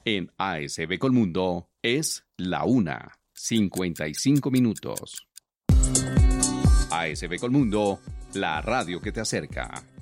En ASB Colmundo es la 1:55. ASB Colmundo, la radio que te acerca.